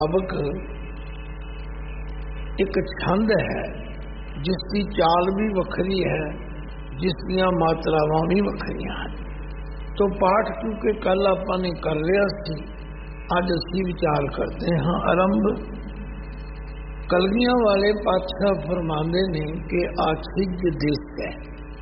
ਮੁਤਾਬਕ एक छंद है जिसकी चाल भी वखरी है, जिसदियां मात्रावां भी वखरियां हैं। तो पाठ क्योंकि कल आपां कर लिया सी, अज असीं विचार करते हाँ आरंभ। कलगियां वाले पातशाह फरमाते ने कि आछिज देश है।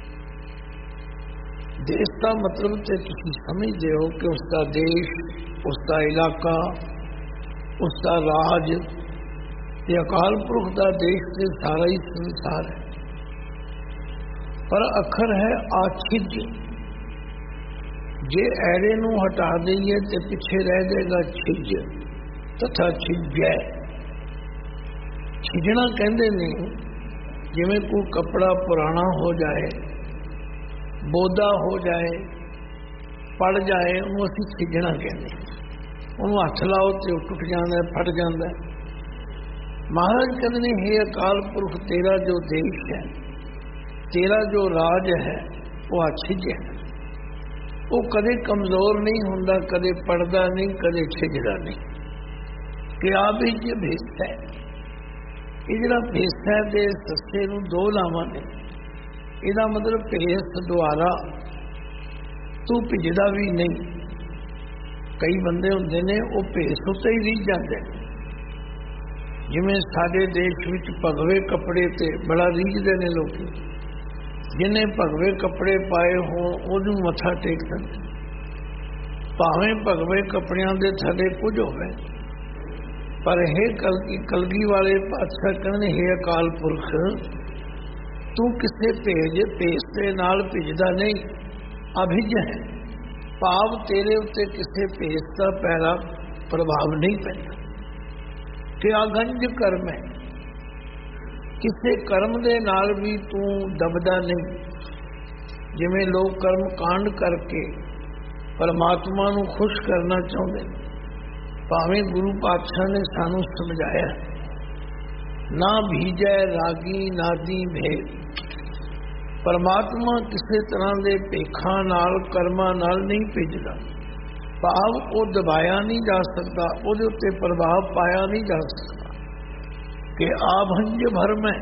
देश का मतलब तो तुसीं समझदे हो कि उसका देश, उसका इलाका, उसका राज, अकाल पुरख का देश से सारा ही संसार है। पर अखर है आछिज। जे ऐरे नूं हटा दईए तो पिछे रह जाएगा छिज तथा छिजै। छिजना कहते ने जिवें कोई कपड़ा पुराना हो जाए, बोदा हो जाए, पड़ जाए, उन्होंने असीं छिजना कहते। उन्होंने हथ लाओ तो टुट जाता, फट जाता। महाराज कहते हैं हे अकाल पुरख, तेरा जो देश है, तेरा जो राज है, वो आछिज है। वो कदे कमजोर नहीं होंदा, कदे पड़दा नहीं, कदे छिजदा नहीं। कि आबिज भेसा है। ये जरा भेसा है दे सस्ते नूं दो लावां ने। इहदा मतलब भेस द्वारा तू भिजदा भी नहीं। कई बंदे हुंदे ने वो भेस उत्ते ही रीझ जांदे ने। जिमें साडे देश विच भगवे कपड़े ते बड़ा रीझदे ने लोग। जिन्हें भगवे कपड़े पाए हो उहनूं मत्था टेक सकते, भावें भगवे कपड़ियां दे थले कुछ होवे। पर हे कलगी वाले पातशाह कहंदे हे अकाल पुरख, तू किसे भेस दे नाल भिजदा नहीं, अभिज है। भाव तेरे उत्ते किसे भेस दा पैरा प्रभाव नहीं पैंदा। कि आगंज कर्म है, किसी कर्म दे नाल भी तू दबदा नहीं। जिवें लोग कर्म कांड करके परमात्मा नूं खुश करना चाहते, भावें गुरु पातशाह ने सानू समझाया ना भीजै रागी नादी भेद। परमात्मा किसी तरह के भेखा नाल कर्मां नाल नहीं भेजदा। भाव वो दबाया नहीं जा सकता, उसदे उत्ते प्रभाव पाया नहीं जा सकता। कि आभंज भरम है,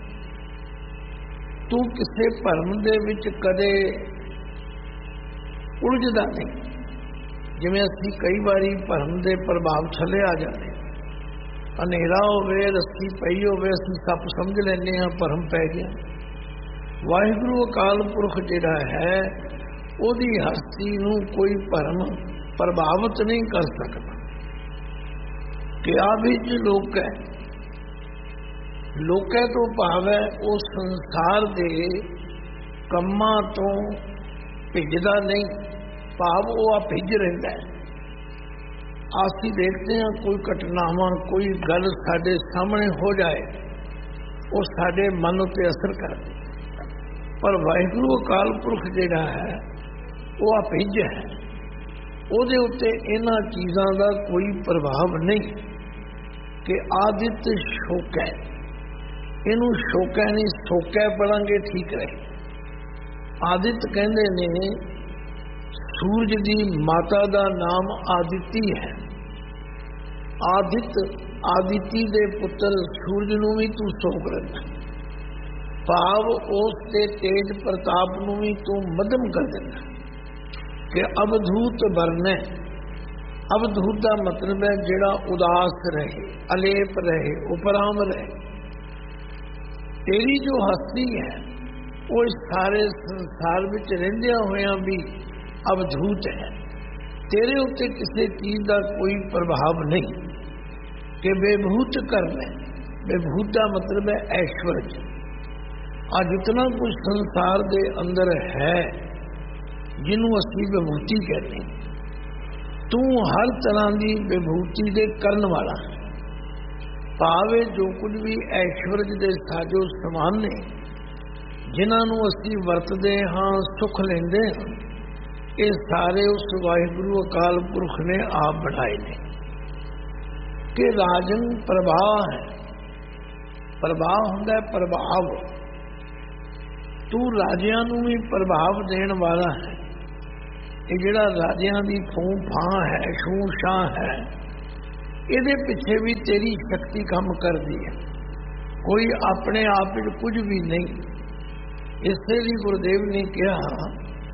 तू किसी भरम दे विच कदे उलझदा नहीं। जिवें असीं कई बारी भरम दे प्रभाव थले आ जाते, हनेरा होवे, रस्सी पई होवे, असीं सप समझ लैंदे हां भरम पै गया। वाहिगुरू अकाल पुरख जिहड़ा है, उहदी हस्ती नूं कोई भरम प्रभावित नहीं कर सकता। कि आबिज लोक है, लोकै तो भाव है वो संसार दे कम्मां तो भिजदा नहीं, भाव वो अभिज रहिंदा है। आसी देखते हैं कोई घटनावां, कोई गल साडे सामने हो जाए, वो साडे मन उत्ते असर करदी। पर वाहिगुरू अकाल पुरख जिहड़ा है वो अभिज है। ਉਹਦੇ ਉੱਤੇ ਇਹਨਾਂ चीज़ों का कोई प्रभाव नहीं। कि आदित्य शोक है, इनू शोक है नहीं, शोक है पढ़ांगे ठीक रहे। आदित्य कहते ने सूरज की माता का नाम आदिति है। आदिति दे पुत्र सूरज नूं भी तू शोक रखना। भाव उस दे तेज प्रताप नूं भी तू मध्यम कर देना। कि अवधूत वरने, अवधूत का मतलब है जिहड़ा उदास रहे, अलेप रहे, उपराम रहे। तेरी जो हस्ती है वो इस सारे संसार विच रहिंदियां होइयां भी अवधूत है। तेरे उत्ते किसी चीज का कोई प्रभाव नहीं। कि बेभूत करना, बेभूत का मतलब है ऐश्वर्य। आज जितना कुछ संसार के अंदर है जिन्हों असी विभूति कहते हैं, तू हर तरह की विभूति दे करन वाला। भावे जो कुछ भी ऐश्वर्य दे साजो समान ने, जिन्होंने असी वरतते हाँ, सुख लेंदे हाँ, ये सारे उस वाहिगुरू अकाल पुरख ने आप बनाए ने। कि राजन प्रवाह है, प्रवाह हुंदा है प्रभाव। तू राजियां नूं भी प्रभाव देण वाला है। ये जिहड़ा राजियां दी फूं फां है, छूं छां है, ਇਹਦੇ ਪਿੱਛੇ ਵੀ ਤੇਰੀ ਸ਼ਕਤੀ ਕੰਮ ਕਰਦੀ ਹੈ, ਕੋਈ ਆਪਣੇ ਆਪ ਵਿੱਚ ਕੁਝ ਵੀ ਨਹੀਂ। ਇਸੇ ਲਈ ਗੁਰਦੇਵ ਨੇ ਕਿਹਾ,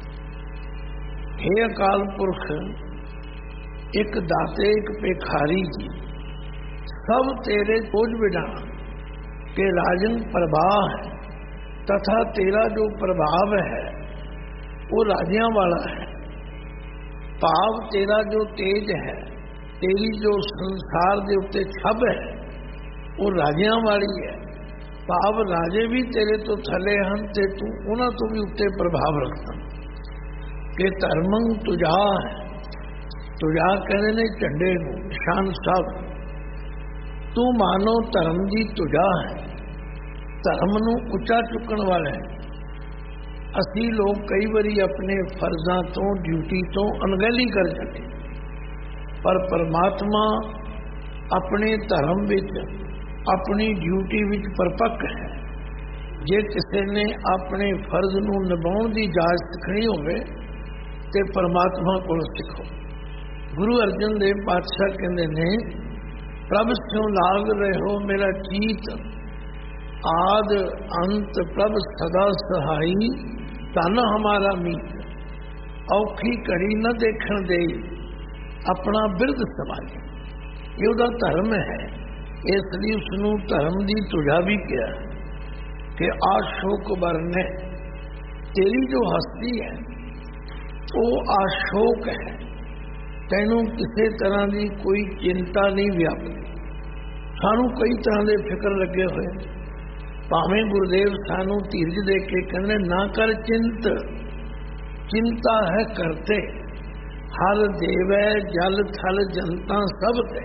हे ਅਕਾਲ ਪੁਰਖ, ਇੱਕ ਦਾਤੇ ਇੱਕ ਭਿਖਾਰੀ ਜੀ, ਸਭ ਤੇਰੇ ਕੋਝ ਵਿਡਾਣਾ ਕਿ ਰਾਜਨ ਪ੍ਰਭਾਵ ਹੈ, ਤਥਾ ਤੇਰਾ ਜੋ ਪ੍ਰਭਾਵ ਹੈ ਉਹ ਰਾਜਿਆਂ ਵਾਲਾ ਹੈ। ਭਾਵ ਤੇਰਾ ਜੋ ਤੇਜ ਹੈ, ਤੇਰੀ ਜੋ ਸੰਸਾਰ ਦੇ ਉੱਤੇ ਛੱਬ ਹੈ ਉਹ ਰਾਜਿਆਂ ਵਾਲੀ ਹੈ। ਭਾਵ ਰਾਜੇ ਵੀ ਤੇਰੇ ਤੋਂ ਥੱਲੇ ਹਨ ਤੇ ਤੂੰ ਉਹਨਾਂ ਤੋਂ ਵੀ ਉੱਤੇ ਪ੍ਰਭਾਵ ਰੱਖਦਾ। ਕਿ ਧਰਮੰ ਤੁਝਾ ਹੈ, ਤੁਝਾ ਕਹਿੰਦੇ ਨੇ ਝੰਡੇ ਨੂੰ, ਨਿਸ਼ਾਨ ਸਾਹਿਬ। ਤੂੰ ਮਾਨੋ ਧਰਮ ਦੀ ਤੁਝਾ ਹੈ, ਧਰਮ ਨੂੰ ਉੱਚਾ ਚੁੱਕਣ ਵਾਲਾ ਹੈ। ਅਸੀਂ ਲੋਕ ਕਈ ਵਾਰੀ ਆਪਣੇ ਫਰਜ਼ਾਂ ਤੋਂ, ਡਿਊਟੀ ਤੋਂ ਅਣਗਹਿਲੀ ਕਰ ਜਾਂਦੇ, ਪਰ ਪਰਮਾਤਮਾ ਆਪਣੇ ਧਰਮ ਵਿੱਚ, ਆਪਣੀ ਡਿਊਟੀ ਵਿੱਚ ਪਰਪੱਕ ਹੈ। ਜੇ ਕਿਸੇ ਨੇ ਆਪਣੇ ਫਰਜ਼ ਨੂੰ ਨਿਭਾਉਣ ਦੀ ਜਾਚ ਸਿੱਖਣੀ ਹੋਵੇ ਤੇ ਪਰਮਾਤਮਾ ਕੋਲ ਸਿੱਖੋ। ਗੁਰੂ ਅਰਜਨ ਦੇਵ ਪਾਤਸ਼ਾਹ ਕਹਿੰਦੇ ਨੇ, ਪ੍ਰਭ ਸਿਉ ਲਾਗ ਰਹੋ ਮੇਰਾ ਚੀਤ, ਆਦ ਅੰਤ ਪ੍ਰਭ ਸਦਾ ਸਹਾਈ, ਧਨ ਹਮਾਰਾ ਮੀਤ। ਔਖੀ ਘੜੀ ਨਾ ਦੇਖਣ ਦੇ, ਆਪਣਾ ਬਿਰਧ ਸਮਾਈ। ਇਹ ਉਹਦਾ ਧਰਮ ਹੈ, ਇਸ ਲਈ ਉਸ ਨੂੰ ਧਰਮ ਦੀ ਤੁਝਾ ਵੀ ਕਿਹਾ ਕਿ ਆਸ਼ੋਕ ਵਰਨੇ। ਤੇਰੀ ਜੋ ਹਸਤੀ ਹੈ ਉਹ ਆਸ਼ੋਕ ਹੈ, ਤੈਨੂੰ ਕਿਸੇ ਤਰ੍ਹਾਂ ਦੀ ਕੋਈ ਚਿੰਤਾ ਨਹੀਂ ਵਿਆਪਦੀ। ਸਾਨੂੰ ਕਈ ਤਰ੍ਹਾਂ ਦੇ ਫਿਕਰ ਲੱਗੇ ਹੋਏ, ਭਾਵੇਂ ਗੁਰਦੇਵ ਸਾਨੂੰ ਧੀਰਜ ਦੇ ਕੇ ਕਹਿੰਦੇ ਨਾ ਕਰ ਚਿੰਤ, ਚਿੰਤਾ ਹੈ ਕਰਤੇ, ਹਰ ਦੇਵੈ ਜਲ ਥਲ ਜਨਤਾ ਸਭ ਤੇ।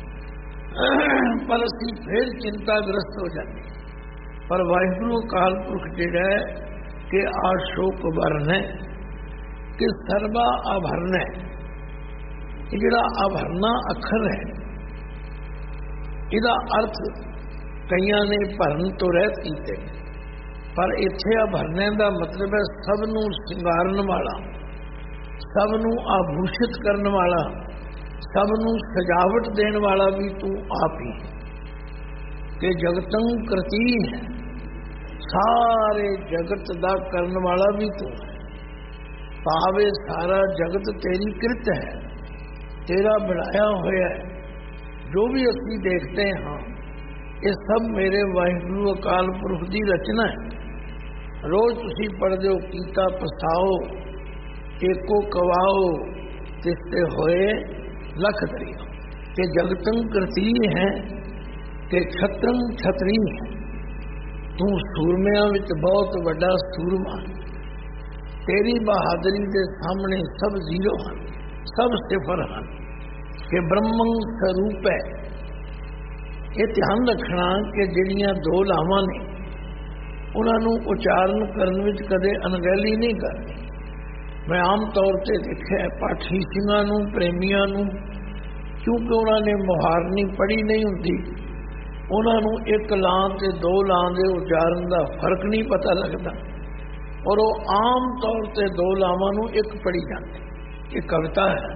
ਪਰ ਅਸੀਂ ਫਿਰ ਚਿੰਤਾਗ੍ਰਸਤ ਹੋ ਜਾਂਦੇ। ਪਰ ਵਾਹਿਗੁਰੂ ਅਕਾਲ ਪੁਰਖ ਜਿਹੜਾ ਹੈ ਕਿ ਆਸ਼ੋਕ ਵਰਨ ਹੈ, ਕਿ ਸਰਬਾ ਆਭਰਨ ਹੈ। ਇਹ ਜਿਹੜਾ ਆਭਰਨਾ ਅੱਖਰ ਹੈ, ਇਹਦਾ ਅਰਥ ਕਈਆਂ ਨੇ ਭਰਨ ਤੋਂ ਰਹਿਤ ਕੀਤੇ, ਪਰ ਇੱਥੇ ਆਭਰਨੇ ਦਾ ਮਤਲਬ ਹੈ ਸਭ ਨੂੰ ਸ਼ਿੰਗਾਰਨ ਵਾਲਾ, ਸਭ ਨੂੰ ਆਭੂਸ਼ਿਤ ਕਰਨ ਵਾਲਾ, ਸਭ ਨੂੰ ਸਜਾਵਟ ਦੇਣ ਵਾਲਾ ਵੀ ਤੂੰ ਆਪ ਹੀ। ਕਿ ਜਗਤੰ ਕਰਤੀ ਹੈ, ਸਾਰੇ ਜਗਤ ਦਾ ਕਰਨ ਵਾਲਾ ਵੀ ਤੂੰ ਹੈ। ਭਾਵੇਂ ਸਾਰਾ ਜਗਤ ਤੇਰੀ ਕਿਰਤ ਹੈ, ਤੇਰਾ ਬਣਾਇਆ ਹੋਇਆ ਹੈ। ਜੋ ਵੀ ਅਸੀਂ ਦੇਖਦੇ ਹਾਂ ਇਹ ਸਭ ਮੇਰੇ ਵਾਹਿਗੁਰੂ ਅਕਾਲ ਪੁਰਖ ਦੀ ਰਚਨਾ ਹੈ। ਰੋਜ਼ ਤੁਸੀਂ ਪੜ੍ਹਦੇ ਹੋ, ਕੀਤਾ ਪਸਾਓ ਏਕੋ ਕਵਾਓ, ਤਿਸਤੇ ਹੋਏ ਲਖ ਦਰਿਆ। ਕਿ ਜਗਤੰ ਕਰਤੀ ਹੈ, ਕਿ ਛਤਰੰ ਛਤਰੀ ਹੈ। ਤੂੰ ਸੂਰਮਿਆਂ ਵਿੱਚ ਬਹੁਤ ਵੱਡਾ ਸੂਰਮਾ। ਤੇਰੀ ਬਹਾਦਰੀ ਦੇ ਸਾਹਮਣੇ ਸਭ ਜ਼ੀਰੋ ਹਨ, ਸਭ ਸਿਫਰ ਹਨ। ਕਿ ਬ੍ਰਹਮੰ ਸਰੂਪ ਹੈ। ਇਹ ਧਿਆਨ ਰੱਖਣਾ ਕਿ ਜਿਹੜੀਆਂ ਦੋ ਲਾਵਾਂ ਨੇ ਉਹਨਾਂ ਨੂੰ ਉਚਾਰਨ ਕਰਨ ਵਿੱਚ ਕਦੇ ਅਣਗਹਿਲੀ ਨਹੀਂ ਕਰਨੀ। ਮੈਂ ਆਮ ਤੌਰ ਤੇ ਦੇਖਿਆ ਪਾਠੀ ਸਿੰਘਾਂ ਨੂੰ, ਪ੍ਰੇਮੀਆਂ ਨੂੰ, ਕਿਉਂਕਿ ਉਹਨਾਂ ਨੇ ਮੁਹਾਰਨੀ ਪੜ੍ਹੀ ਨਹੀਂ ਹੁੰਦੀ, ਉਹਨਾਂ ਨੂੰ ਇੱਕ ਲਾਂ ਤੇ ਦੋ ਲਾਂ ਦੇ ਉਚਾਰਨ ਦਾ ਫਰਕ ਨਹੀਂ ਪਤਾ ਲੱਗਦਾ, ਔਰ ਉਹ ਆਮ ਤੌਰ ਤੇ ਦੋ ਲਾਵਾਂ ਨੂੰ ਇੱਕ ਪੜ੍ਹੀ ਜਾਂਦੇ। ਇਹ ਕਵਿਤਾ ਹੈ।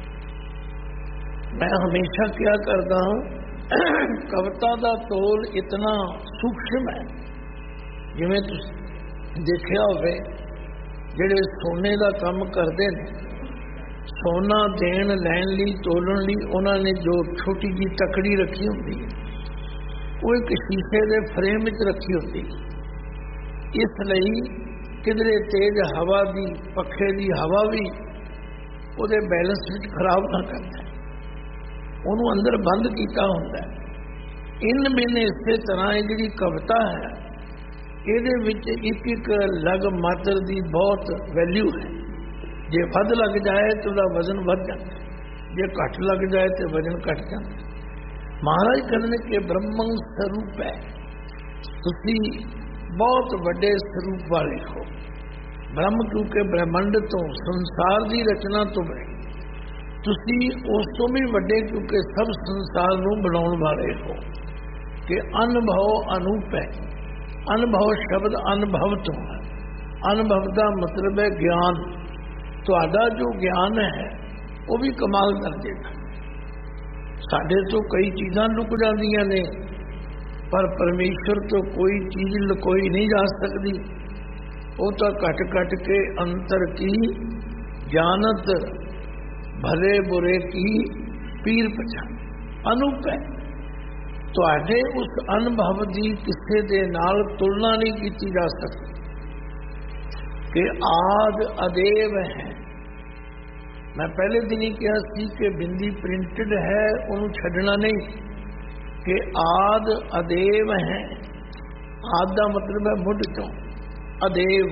ਮੈਂ ਹਮੇਸ਼ਾ ਕਿਹਾ ਕਰਦਾ ਹਾਂ, ਕਵਿਤਾ ਦਾ ਤੋਲ ਇਤਨਾ ਸੂਖਮ ਹੈ। ਜਿਵੇਂ ਤੁਸੀਂ ਦੇਖਿਆ ਹੋਵੇ, ਜਿਹੜੇ ਸੋਨੇ ਦਾ ਕੰਮ ਕਰਦੇ ਨੇ, ਸੋਨਾ ਦੇਣ ਲੈਣ ਲਈ, ਤੋਲਣ ਲਈ ਉਹਨਾਂ ਨੇ ਜੋ ਛੋਟੀ ਜਿਹੀ ਤਕੜੀ ਰੱਖੀ ਹੁੰਦੀ ਹੈ, ਉਹ ਇੱਕ ਸ਼ੀਸ਼ੇ ਦੇ ਫਰੇਮ ਵਿੱਚ ਰੱਖੀ ਹੁੰਦੀ ਹੈ। ਇਸ ਲਈ ਕਿਧਰੇ ਤੇਜ਼ ਹਵਾ ਦੀ, ਪੱਖੇ ਦੀ ਹਵਾ ਵੀ ਉਹਦੇ ਬੈਲੈਂਸ ਵਿੱਚ ਖਰਾਬ ਨਾ ਕਰਦਾ, ਉਹਨੂੰ ਅੰਦਰ ਬੰਦ ਕੀਤਾ ਹੁੰਦਾ ਹੈ। ਇਨ ਬਿਨ ਇਸੇ ਤਰ੍ਹਾਂ ਇਹ ਜਿਹੜੀ ਕਵਿਤਾ ਹੈ, ਇਹਦੇ ਵਿੱਚ ਇੱਕ ਇੱਕ ਲਗ ਮਾਤਰ ਦੀ ਬਹੁਤ ਵੈਲਿਊ ਹੈ। ਜੇ ਵੱਧ ਲੱਗ ਜਾਏ ਤਾਂ ਉਹਦਾ ਵਜ਼ਨ ਵੱਧ ਜਾਂਦਾ, ਜੇ ਘੱਟ ਲੱਗ ਜਾਏ ਤਾਂ ਵਜ਼ਨ ਘਟ ਜਾਂਦਾ। ਮਹਾਰਾਜ ਕਹਿੰਦੇ ਕਿ ਬ੍ਰਹਮੰ ਸਰੂਪ ਹੈ, ਤੁਸੀਂ ਬਹੁਤ ਵੱਡੇ ਸਰੂਪ ਵਾਲੇ ਹੋ। ਬ੍ਰਹਮ ਕਿਉਂਕਿ ਬ੍ਰਹਮੰਡ ਤੋਂ, ਸੰਸਾਰ ਦੀ ਰਚਨਾ ਤੋਂ ਬਣੇ, ਤੁਸੀਂ ਉਸ ਤੋਂ ਵੀ ਵੱਡੇ ਕਿਉਂਕਿ ਸਭ ਸੰਸਾਰ ਨੂੰ ਬਣਾਉਣ ਵਾਲੇ ਹੋ। ਕਿ ਅਨੁਭਵ ਅਨੂਪ ਹੈ। ਅਨੁਭਵ ਸ਼ਬਦ ਅਨੁਭਵ ਤੋਂ ਹੈ। ਅਨੁਭਵ ਦਾ ਮਤਲਬ ਹੈ ਗਿਆਨ। ਤੁਹਾਡਾ ਜੋ ਗਿਆਨ ਹੈ ਉਹ ਵੀ ਕਮਾਲ ਕਰ ਦੇਗਾ। ਸਾਡੇ ਤੋਂ ਕई ਚੀਜ਼ਾਂ ਲੁਕ ਜਾਂਦੀਆਂ ਨੇ, ਪਰ ਪਰਮੇਸ਼ਵਰ ਤੋਂ ਕੋਈ ਚੀਜ਼ ਲੁਕੋਈ ਨਹੀਂ ਜਾ ਸਕਦੀ। ਉਹ ਤਾਂ ਘਟ ਘਟ ਕੇ ਅੰਤਰ ਕੀ ਜਾਣਤ, ਭਲੇ ਬੁਰੇ ਕੀ ਪੀਰ ਪਛਾਣ। ਅਨੂਪ ਹੈ। ਤੁਹਾਡੇ ਉਸ ਅਨੁਭਵ ਦੀ ਕਿਸੇ ਦੇ ਨਾਲ ਤੁਲਨਾ ਨਹੀਂ ਕੀਤੀ ਜਾ ਸਕਦੀ ਕਿ ਆਦ ਅਦੇਵ ਹੈ। ਮੈਂ ਪਹਿਲੇ ਦਿਨ ਹੀ ਕਿਹਾ ਸੀ ਕਿ ਬਿੰਦੀ ਪ੍ਰਿੰਟਡ ਹੈ, ਉਹਨੂੰ ਛੱਡਣਾ ਨਹੀਂ, ਕਿ ਆਦ ਅਦੇਵ ਹੈ। ਆਦ ਦਾ ਮਤਲਬ ਹੈ ਮੁੱਢ ਤੋਂ, ਅਦੇਵ।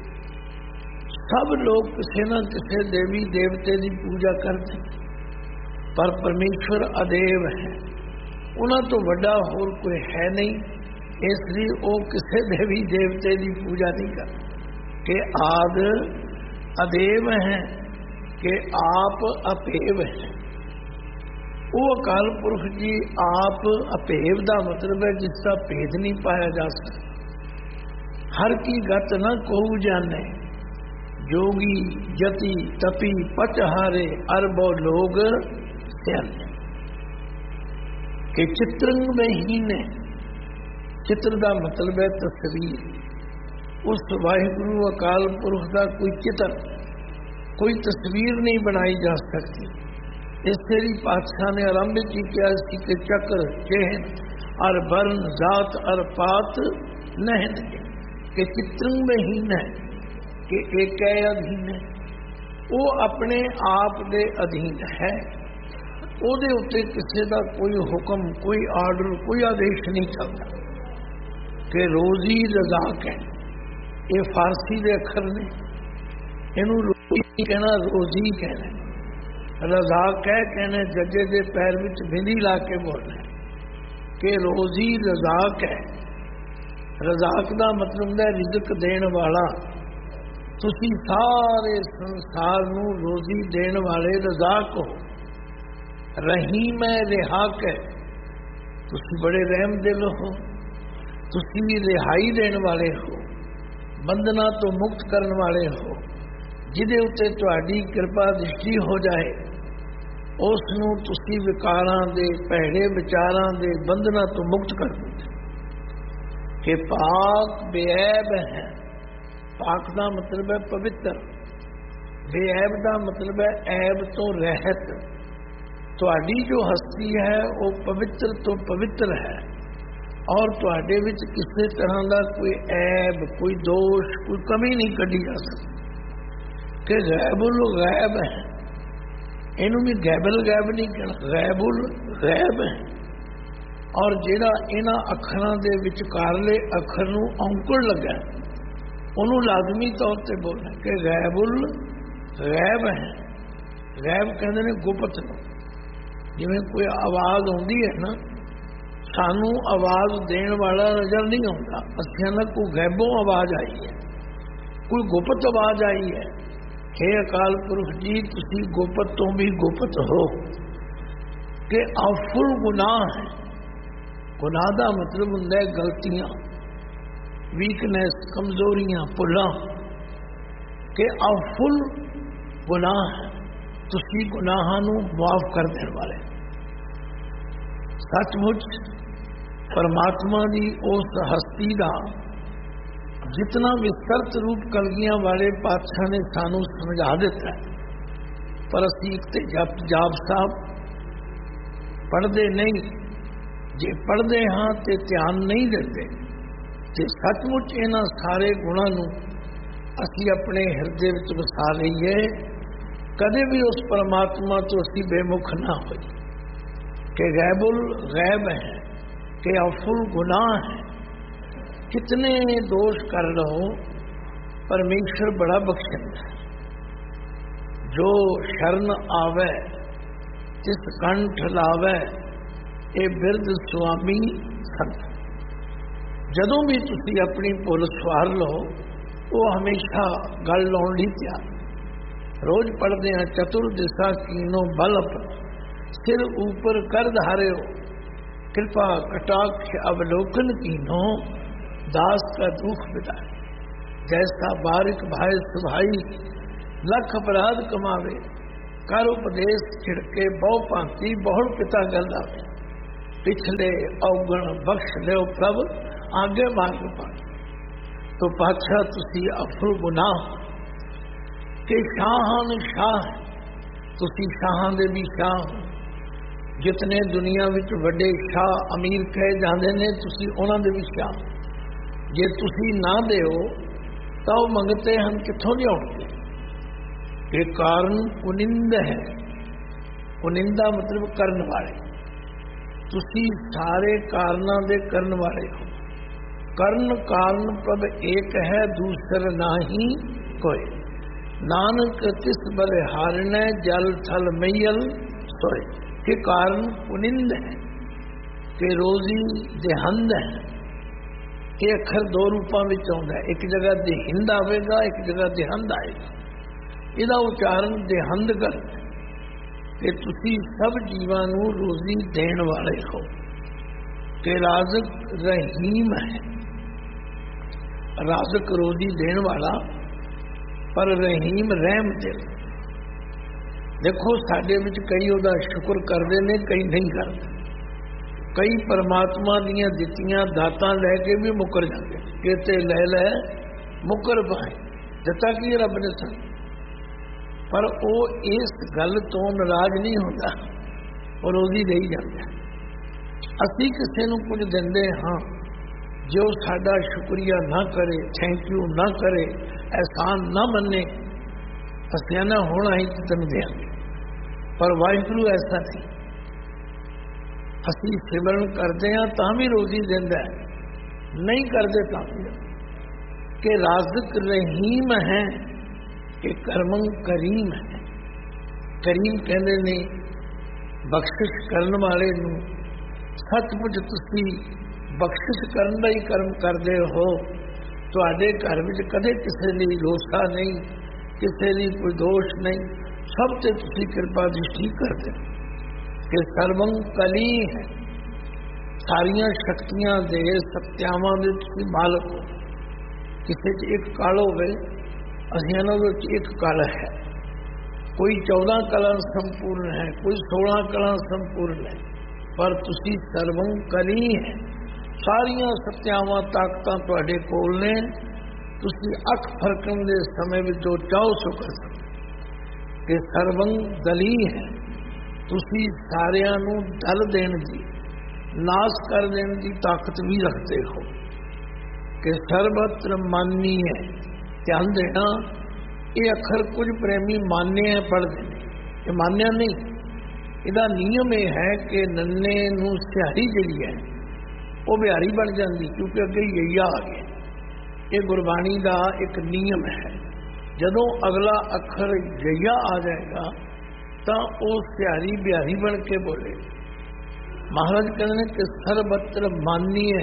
ਸਭ ਲੋਕ ਕਿਸੇ ਨਾ ਕਿਸੇ ਦੇਵੀ ਦੇਵਤੇ ਦੀ ਪੂਜਾ ਕਰਦੇ, ਪਰ ਪਰਮੇਸ਼ਵਰ ਅਦੇਵ ਹੈ। ਉਹਨਾਂ ਤੋਂ ਵੱਡਾ ਹੋਰ ਕੋਈ ਹੈ ਨਹੀਂ, ਇਸ ਲਈ ਉਹ ਕਿਸੇ ਦੇਵੀ ਦੇਵਤੇ ਦੀ ਪੂਜਾ ਨਹੀਂ ਕਰਦੇ। ਕਿ ਆਦ ਅਦੇਵ ਹੈ, ਕਿ ਆਪ ਅਭੇਵ ਹੈ। ਉਹ ਅਕਾਲ ਪੁਰਖ ਜੀ ਆਪ ਅਭੇਵ ਦਾ ਮਤਲਬ ਹੈ ਜਿਸ ਦਾ ਭੇਦ ਨਹੀਂ ਪਾਇਆ ਜਾ ਸਕਦਾ। ਹਰ ਕੀ ਗਤ ਨਾ ਕੋਉ ਜਾਣੇ, ਜੋਗੀ ਜਤੀ ਤਪੀ ਪਚਹਾਰੇ ਅਰਬੋ ਲੋਗ ਸਿਆਣੇ। ਕਿ ਚਿਤਰੰਗ ਮਹੀਨ ਹੈ। ਚਿੱਤਰ ਦਾ ਮਤਲਬ ਹੈ ਤਸਵੀਰ। ਉਸ ਵਾਹਿਗੁਰੂ ਅਕਾਲ ਪੁਰਖ ਦਾ ਕੋਈ ਚਿੱਤਰ, ਕੋਈ ਤਸਵੀਰ ਨਹੀਂ ਬਣਾਈ ਜਾ ਸਕਦੀ। ਇਸ ਲਈ ਪਾਤਸ਼ਾਹ ਨੇ ਆਰੰਭ ਕੀ ਕਿਹਾ ਸੀ ਕਿ ਚੱਕਰ ਚਿਹਨ ਅਰ ਵਰਨ ਜਾਤ ਅਰ ਪਾਤ ਨਹਿਨ, ਕਿ ਚਿਤਰੰਗ ਮਹੀਨ ਹੈ, ਕਿ ਇੱਕ ਹੈ ਅਧੀਨ ਹੈ। ਉਹ ਆਪਣੇ ਆਪ ਦੇ ਅਧੀਨ ਹੈ। ਉਹਦੇ ਉੱਤੇ ਕਿਸੇ ਦਾ ਕੋਈ ਹੁਕਮ, ਕੋਈ ਆਰਡਰ, ਕੋਈ ਆਦੇਸ਼ ਨਹੀਂ ਚੱਲਦਾ। ਕਿ ਰੋਜ਼ੀ ਰਜ਼ਾਕ ਹੈ। ਇਹ ਫਾਰਸੀ ਦੇ ਅੱਖਰ ਨੇ, ਇਹਨੂੰ ਰੋਜ਼ੀ ਕਹਿਣਾ, ਰੋਜ਼ੀ ਕਹਿਣਾ। ਰਜ਼ਾਕ ਕਹਿਣਾ ਜੱਜੇ ਦੇ ਪੈਰ ਵਿੱਚ ਬਿੰਦੀ ਲਾ ਕੇ ਬੋਲਣਾ ਕਿ ਰੋਜ਼ੀ ਰਜ਼ਾਕ ਹੈ। ਰਜ਼ਾਕ ਦਾ ਮਤਲਬ ਹੁੰਦਾ ਰਿਜ਼ਕ ਦੇਣ ਵਾਲਾ। ਤੁਸੀਂ ਸਾਰੇ ਸੰਸਾਰ ਨੂੰ ਰੋਜ਼ੀ ਦੇਣ ਵਾਲੇ ਰਜ਼ਾਕ ਹੋ। ਰਹੀਮ ਹੈ, ਰਿਹਾਕ ਹੈ। ਤੁਸੀਂ ਬੜੇ ਰਹਿਮ ਦਿਲ ਹੋ। ਤੁਸੀਂ ਰਿਹਾਈ ਦੇਣ ਵਾਲੇ ਹੋ, ਬੰਧਨਾਂ ਤੋਂ ਮੁਕਤ ਕਰਨ ਵਾਲੇ ਹੋ। ਜਿਹਦੇ ਉੱਤੇ ਤੁਹਾਡੀ ਕਿਰਪਾ ਦ੍ਰਿਸ਼ਟੀ ਹੋ ਜਾਏ, ਉਸ ਨੂੰ ਤੁਸੀਂ ਵਿਕਾਰਾਂ ਦੇ, ਭੈੜੇ ਵਿਚਾਰਾਂ ਦੇ ਬੰਧਨਾਂ ਤੋਂ ਮੁਕਤ ਕਰ ਦਿੰਦੇ। ਕਿ ਪਾਕ ਬੇਅਬ ਹੈ। ਪਾਕ ਦਾ ਮਤਲਬ ਹੈ ਪਵਿੱਤਰ। ਬੇਅਬ ਦਾ ਮਤਲਬ ਹੈ ਐਬ ਤੋਂ ਰਹਿਤ। ਤੁਹਾਡੀ ਜੋ ਹਸਤੀ ਹੈ ਉਹ ਪਵਿੱਤਰ ਤੋਂ ਪਵਿੱਤਰ ਹੈ, ਔਰ ਤੁਹਾਡੇ ਵਿੱਚ ਕਿਸੇ ਤਰ੍ਹਾਂ ਦਾ ਕੋਈ ਐਬ, ਕੋਈ ਦੋਸ਼, ਕੋਈ ਕਮੀ ਨਹੀਂ ਕੱਢੀ ਜਾ ਸਕਦੀ। ਕਿ ਗੈਬੁਲ ਗੈਬ ਹੈ। ਇਹਨੂੰ ਵੀ ਗੈਬਲ ਗੈਬ ਨਹੀਂ ਕਹਿਣਾ, ਗੈਬੁਲ ਗੈਬ ਹੈ। ਔਰ ਜਿਹੜਾ ਇਹਨਾਂ ਅੱਖਰਾਂ ਦੇ ਵਿਚਕਾਰਲੇ ਅੱਖਰ ਨੂੰ ਔਂਕੜ ਲੱਗਾ, ਉਹਨੂੰ ਲਾਜ਼ਮੀ ਤੌਰ ਤੇ ਬੋਲਣਾ ਕਿ ਗੈਬੁਲ ਗੈਬ ਹੈ। ਗੈਬ ਕਹਿੰਦੇ ਨੇ ਗੁਪਤ ਨੂੰ। ਜਿਵੇਂ ਕੋਈ ਆਵਾਜ਼ ਆਉਂਦੀ ਹੈ ਨਾ, ਸਾਨੂੰ ਆਵਾਜ਼ ਦੇਣ ਵਾਲਾ ਨਜ਼ਰ ਨਹੀਂ ਆਉਂਦਾ। ਅਸੀਂ ਨਾ ਕੋਈ ਗੈਬੋਂ ਆਵਾਜ਼ ਆਈ ਹੈ, ਕੋਈ ਗੁਪਤ ਆਵਾਜ਼ ਆਈ ਹੈ। हे ਅਕਾਲ ਪੁਰਖ ਜੀ, ਤੁਸੀਂ ਗੁਪਤ ਤੋਂ ਵੀ ਗੁਪਤ ਹੋ। ਕਿ ਅਫੁੱਲ ਗੁਨਾਹ ਹੈ। ਗੁਨਾਹ ਦਾ ਮਤਲਬ ਹੁੰਦਾ ਹੈ ਗਲਤੀਆਂ, ਵੀਕਨੈਸ, ਕਮਜ਼ੋਰੀਆਂ, ਭੁੱਲਾਂ। ਕਿ ਅਫੁੱਲ ਗੁਨਾਹ ਹੈ। ਤੁਸੀਂ ਗੁਨਾਹਾਂ ਨੂੰ ਮਾਫ ਕਰ ਦੇਣ ਵਾਲੇ। ਸੱਚਮੁੱਚ ਪਰਮਾਤਮਾ ਦੀ ਉਸ ਹਸਤੀ ਦਾ ਜਿਤਨਾ ਵਿਸਤ੍ਰਿਤ ਰੂਪ ਕਲਗੀਆਂ ਵਾਲੇ ਪਾਤਸ਼ਾਹ ਨੇ ਸਾਨੂੰ ਸਮਝਾ ਦਿੱਤਾ, ਪਰ ਅਸੀਂ ਇੱਕ ਤੇ ਜਾਪ ਸਾਹਿਬ ਪੜ੍ਹਦੇ ਨਹੀਂ। ਜੇ ਪੜ੍ਹਦੇ ਹਾਂ ਤੇ ਧਿਆਨ ਨਹੀਂ ਦਿੰਦੇ, ਤੇ ਸੱਚਮੁੱਚ ਇਹਨਾਂ ਸਾਰੇ ਗੁਣਾਂ ਨੂੰ ਅਸੀਂ ਆਪਣੇ ਹਿਰਦੇ ਵਿੱਚ ਵਸਾ ਲਈਏ, ਕਦੇ ਵੀ ਉਸ ਪਰਮਾਤਮਾ ਤੋਂ ਅਸੀਂ ਬੇਮੁਖ ਨਾ ਹੋਈਏ। ਕਿ ਗੈਬੁਲ ਗੈਬ ਹੈ, ਕਿ ਅਫੁੱਲ ਗੁਨਾਹ ਹੈ। कितने दोष कर लो, परमेश्वर बड़ा बख्शेंदा। जो शरण आवे तिस कंठ लावे, ये बिरद स्वामी संत। जदों भी तुसी अपनी भुल सवार लो, वो हमेशा गल लाउण लई तैयार। रोज पढ़ते हैं चतुर दिशा कीनो बल अप, सिर ऊपर कर धारियो, कृपा कटाक्ष अवलोकन कीनो, दास का दुख बिताए। जैसा बारिक भाई सुभाई, लख अपराध कमावे, कर उपदेश छिड़के बहु भांति बहुल पिता गल आवे, पिछले अवगण बख्श लियो प्रभ आगे मार्ग पा। तो पातशाह तुसी अफल गुनाह के शाहान शाह, तुसी शाहां दे भी शाह, जितने दुनिया विच वड्डे शाह अमीर कहे जाते ने तुसी उन्हां दे भी शाह। जे तुसी ना देओ तो मंगते हम कित्थों लियाउणगे। ये कारण कुनिंद है, कुनिंदा मतलब करन वाले, तुसी सारे कारणां दे करन वाले हो। कर्ण कारण पद एक है दूसर नाही कोई, नानक तिस बलिहारने जल थल मैयल सोए। के कारण कुनिंद है कि रोजी देहंद है। ये अखर दो रूपों में आउंदा है, एक जगह देहिंद आवेगा, एक जगह देहंद आएगा। इहदा उच्चारण देहंद कर कि तुसी सब जीवां नूं रोजी देण वाले हो। कि राज़िक रहीम है, राज़िक रोजी देण वाला, पर रहीम रहम दिल। देखो साडे विच कई उहदा शुक्र करदे ने, कई नहीं करदे। कई परमात्मा दीयां दित्तियां दातां लैके भी मुकर जांदे, किते लै लै मुकर पाए, दित्ता की रब ने सन। पर वो इस गल तो नाराज नहीं होता, और रोजी दे ही जाता। असी किसी नूं कुछ दिंदे हाँ, जो साडा शुक्रिया ना करे, थैंक यू ना करे, एहसान ना मन्ने, असियां ना होना ही तेन देंगे। पर वाहिगुरू ऐसा नहीं, असी सिमरन करते हैं तां भी रोजी देंदा है, नहीं करते तां भी। कि राज़िक रहीम है, कि करमं करीम है। करीम कहते ने बख्शिश करने वाले नूं। सचमुच तुसी बख्शिश करन दा ही कर्म करते हो। तुहाडे घर विच कदे किसी लिए रोसा नहीं, किसी लिए कोई दोष नहीं, सब ते तुसी कृपा दृष्टि करते। कि सर्वं कली है, सारियां शक्तियां दे सत्यावां दे तुसी मालक हो। किसी च एक कल होवे, असियां एक कल है, कोई 14 कला संपूर्ण है, कोई 16 कला संपूर्ण है, पर तुसी सर्वं कली है। सारियां सत्यावां ताकतां तुहाडे कोल ने, तुसी अख फरकण दे समय विच जो चाहो सो कर सकते। कि सर्वं दली है, तुसी सारियां नूं दल देण दी, नाश कर देण दी ताकत भी रखते हो। कि सर्वत्र मानी है, ध्यान देना, ये अखर कुछ प्रेमी मान्य है पढ़ते हैं, ये मान्या नहीं। इहदा नियम यह है कि नन्ने नूं स्याही जिहड़ी है वो बिहारी बन जाती, क्योंकि अगे यैया आ गया। ये गुरबाणी का एक नियम है, जदों अगला अखर यैया आ जाएगा तो वो स्याही बिहारी बन के बोले। महाराज कहते कि सर्वत्र मानी है,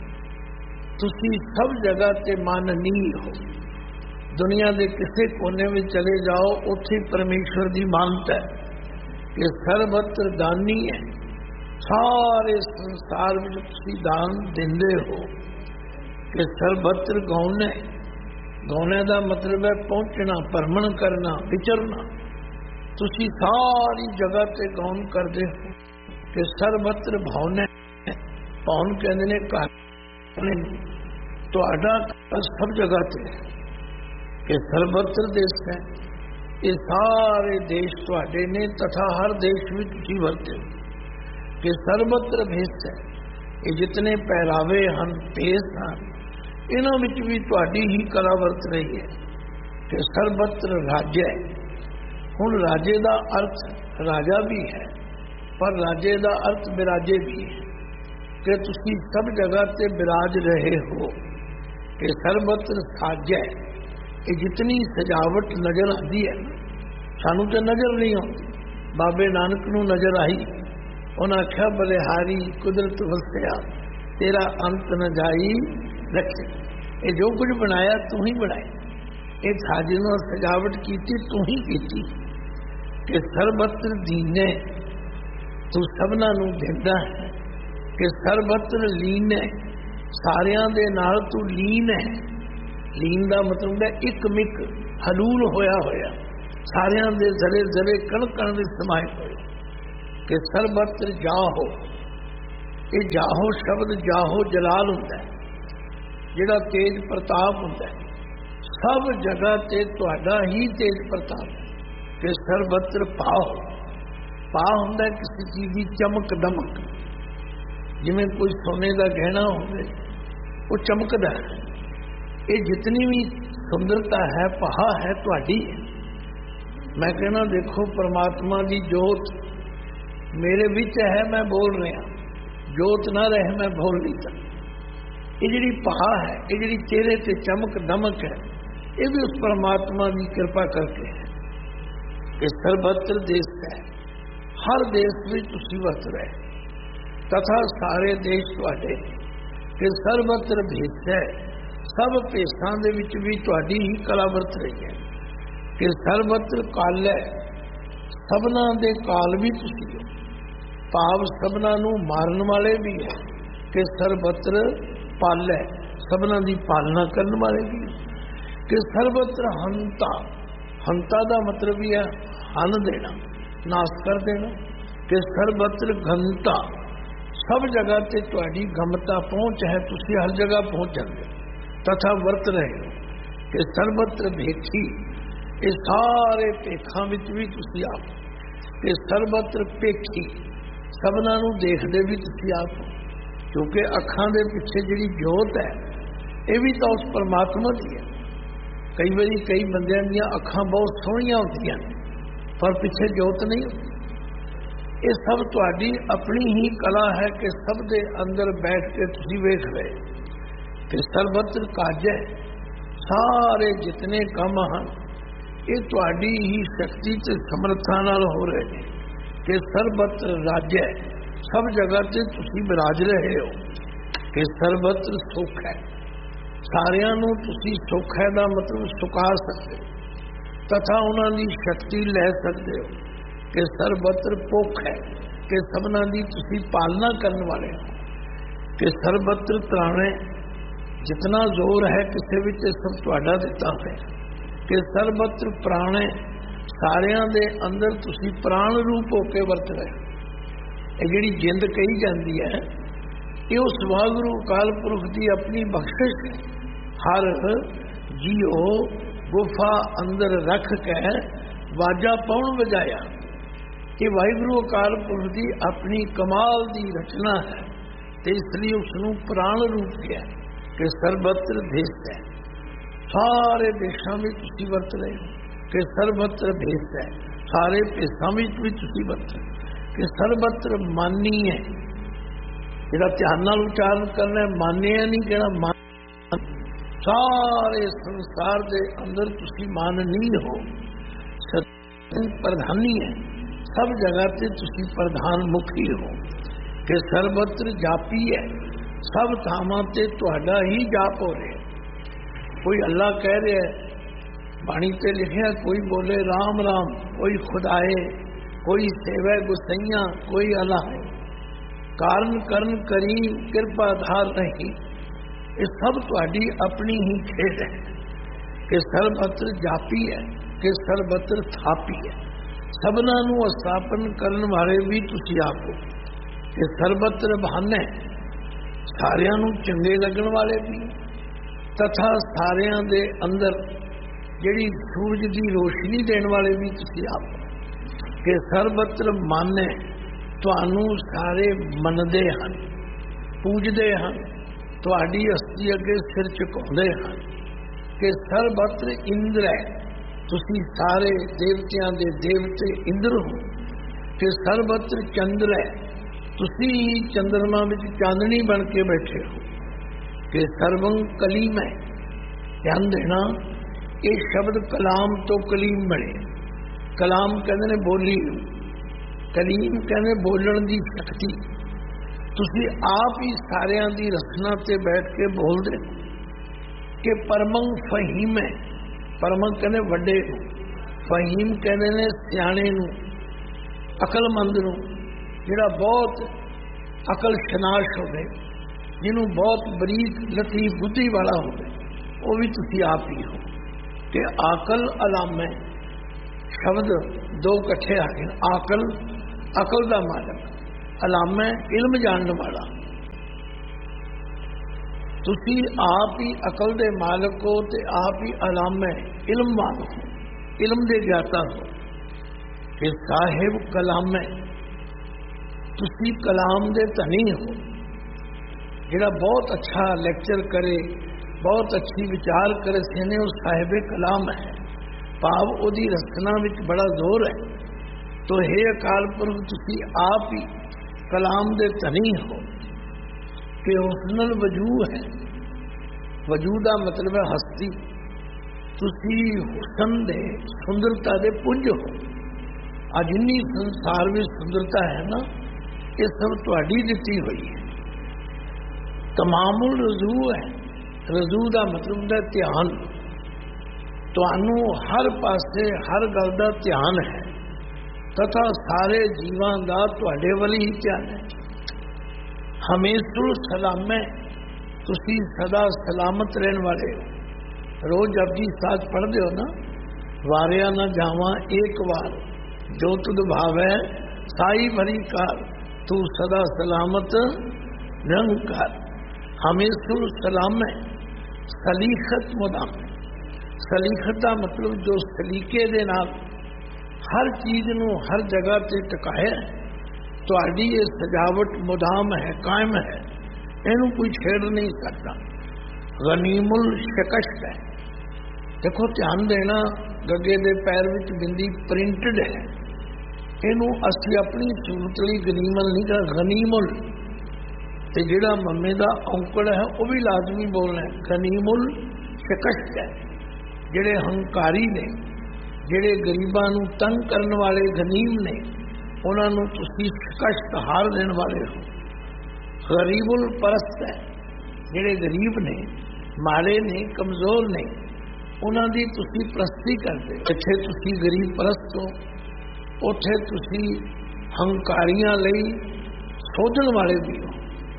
तुसी सब जगह ते माननी हो। दुनिया के किसी कोने में चले जाओ, उत्थे परमेश्वर की मानता है। कि सर्वत्र दानी है, सारे संसार में तुसी दान देंदे हो। कि सर्वत्र गौने, गौने का मतलब है पहुंचना, भ्रमण करना, विचरना। तुसी सारी जगह ते गौन करते हो। कि सर्वत्र भौने, भौन कहते ने घर, तुहाडा सब जगह ते है। कि सर्वत्र देश है, ये सारे देश तुहाडे ने, तथा हर देश में तुसी वरते हो। कि सर्वत्र भेस है, ये जितने पहरावे हैं, भेस हैं, इन्हों में भी तुहाडी ही कला वरत रही है। कि सर्वत्र राज्य है। हुण राजे का अर्थ राजा भी है, पर राजे का अर्थ विराजे भी है। कि तुसी सब जगह ते विराज रहे हो। कि सर्वत्र साजै, ये जितनी सजावट नजर आती है, सानू तो नजर नहीं आती, बाबे नानक नूं नजर आई। उन्हें आख्या बलिहारी कुदरत वसिया, तेरा अंत न जाई रखे। ये जो कुछ बनाया तू ही बनाया, ये साजन और सजावट की तू ही की। कि सर्वत्र दीने, तू सबना नूं देंदा है। कि सर्वत्र लीन है, सारियां दे नाल तू लीन है। लीन का मतलब है एक मिक, हलूल होया होया। सारियां दे जरे जरे कण कण विच समाए होए कि सर्वत्र जाहो। ये जाहो शब्द जाहो जलाल हुंदा है, जिहड़ा तेज प्रताप हुंदा है। सब जगह ते तुहाडा ही तेज प्रताप है कि सर्वत्र पाओ। पा हुंदा किसी चीज़ की चमक दमक, जिवें कोई सोने का गहना होवे वो चमकदा है। ये जितनी भी सुंदरता है पहा है तुहाडी है। मैं कहना देखो परमात्मा की जोत मेरे विच है, मैं बोल रहा, जोत ना रहे मैं बोल नहीं सकता। ये जिहड़ी पहा है, ये जिहड़ी चेहरे ते चमक दमक है, ये भी उस परमात्मा की कृपा करके है कि सर्वत्र देश है, हर देश में तुसी वरत रहे तथा सारे देश तुहाडे कि सर्वत्र भेस है। सब भेसां दे विच भी तुहाडी ही कला वरत रही है कि सर्वत्र काल है, सबना दे काल भी तुसी हो। भाव सबना नूं मारन वाले भी है कि सर्वत्र पाल है, सबना दी पालना करन वाले भी है कि सर्वत्र हंता। हंता दा मतलब ही है हन देना, नाश कर देना। कि सर्वत्र घनता, सब जगह ते तुहाडी गमता पहुंच है, तुसी हर जगह पहुंच जाते तथा वर्त रहे हो कि सर्वत्र भेखी। ये सारे भेखां विच भी तुसी आप कि सर्वत्र भेखी, सबना नूं देखदे भी तुसी आप हो। क्योंकि अखां दे पिछे जिहड़ी जोत है ये भी तो उस परमात्मा दी है। कई बारी कई बंदियां दीयां अखां बहुत सोहणियां होंदियां पर पिछे जोत नहीं होती। ये सब तुहाडी अपनी ही कला है कि सब दे अंदर बैठ के तुसी वेख रहे कि सर्वत्र काज है। सारे जितने काम हैं ये तुहाडी ही शक्ति ते समर्था नाल हो रहे हैं कि सर्वत्र राज्य है, सब जगह ते तुसी विराज रहे हो कि सर्वत्र सुख है। सारियां नूं तुसी सुख है दा मतलब सुखा सकते हो तथा उन्हां दी शक्ति लै सकते हो कि सर्वत्र भुख है कि सबना दी तुसी पालना करने वाले हो कि सर्वत्र त्राणे। जितना जोर है किसी विच सब तुहाडा दिता है कि सर्वत्र प्राणे। सारियां दे अंदर तुसी प्राण रूप होके वरत रहे। ये जिहड़ी जिंद कही जाती है ये उस वाहिगुरू अकाल पुरख की अपनी बख्शिश है। हर जीओ गुफा अंदर रख के वाजा पौण वजाया। ये वाहिगुरू अकाल पुरख की अपनी कमाल की रचना है तो इसलिए उसनूं प्राण रूप किया कि सर्वत्र भेस है। सारे देशों में तुसी वरत रहे हो कि सर्वत्र भेस है। सारे भेसां में भी तुसी वरत रहे कि सर्वत्र मानी है। जिहड़ा ध्यान नाल उच्चारण करना है, मानिया नहीं कहना मान। सारे संसार के अंदर तुसी माननीय हो, प्रधानी है। सब जगह से तुसी प्रधान मुखी हो कि सर्वत्र जापी है। सब थावां ते तुहाडा ही जाप हो रहा। कोई अल्लाह कह रहा है, बाणी ते लिखिया, कोई बोले राम राम, कोई खुदाए, कोई सेवै गुसैया, कोई अल्लाह है। कारण करण करी कृपा धार नहीं। ये सब तुहाडी अपनी ही खेड है कि सर्वत्र जापी है कि सर्वत्र थापी है। सबना नूं स्थापन करन वाले भी तुसी आप हो कि सर्वत्र बहाने। सारियां नूं चंगे लगन वाले भी तथा सारियां दे अंदर जिहड़ी सूरज की रोशनी देने वाले भी तुसी आप हो कि सर्वत्र माने। तुहानूं सारे मनदे हन, पूजदे हन, तुहाडी हस्ती अगे सिर झुकाउंदे हन कि सर्वत्र इंद्र है। तुसी सारे देवतियां दे देवते इंद्र हो कि सर्वत्र चंद्र है। तुसी चंद्रमा में चांदनी बन के बैठे हो कि सर्वं कलीम है। ध्यान देना, ये शब्द कलाम तो कलीम बने। कलाम कहते ने बोली, कलीम कहते बोलण की शक्ति। तुसी आप ही सारियां दी रचना ते बैठ के बोलते कि परमं फहीम है। परमं कहते वड्डे नूं, फहीम कहते ने सियाणे नूं, अकलमंद नूं, जिहड़ा बहुत अकल शनाश होवे, जिन्हों बहुत बरीक लतीफ बुद्धि वाला होवे, वो भी तुसी आप ही हो कि आकल अलामे शब्द दो इकट्ठे आ गए। आकल, अकल का मालक, अलामा इल्म जानने वाला। तुसी आप ही अकल दे मालक हो ते आप ही अलामा इल्मवान हो, इल्म दे ज्ञाता हो। फिर साहिब कलाम है, तुसी कलाम दे धनी हो। जिहड़ा बहुत अच्छा लैक्चर करे, बहुत अच्छी विचार करे, सेने उस साहिब कलाम है। भाव उहदी रचना विच बड़ा जोर है। तो हे अकाल पुरख, तुसी आप ही कलाम दे धनी हो कि हुस्नुल वजूद है। वजूद का मतलब है हस्ती। तुसी हुसन दे, सुंदरता दे पुंज हो। आ जिन्नी संसार में सुंदरता है ना, ये सब तुहाडी दिती हुई है। तमामुल रजू है। रजू का मतलब होता है ध्यान। तुहानू हर पासे हर गल का ध्यान है, तथा सारे जीवां का तुहाडे वल ही ध्यान है। हमेशा सलाम है, तुसी सदा सलामत रहने वाले हो। रोज जपजी साथ पढ़ते हो ना, वारिया न जावा एक बार, जो तुद भावै साई भरी कार, तू सदा सलामत निरंकार। हमेशा सलाम है। सलीखत मुदाम है। सलीखत का मतलब जो सलीके दे नाल हर चीज नू हर जगह ते टकाया। तुहाडी ये सजावट मुदाम है, कायम है, इनू कोई छेड़ नहीं सकता। गनीमुल शिकस्त है। देखो ध्यान देना, गगे दे पैर विच बिंदी प्रिंटेड है। इनू असी अपनी सूरत लई गनीमल नहीं कर, गनीमुल। ते जिहड़ा मम्मे दा औंकड़ है वह भी लाजमी बोलना है, गनीमुल शिकस्त है। जिहड़े हंकारी ने, जिहड़े गरीबां नू तंग करने वाले गनीम ने, उन्हां नू तुसीं शिकस्त हार देने वाले हो। गरीबुल परस्त है। जिहड़े गरीब ने, माड़े ने, कमजोर ने, उन्हां दी तुसीं परस्ती करदे। जिथे तुसीं गरीब परस्त हो, उत्थे तुसीं हंकारियां लई सोधण वाले भी हो।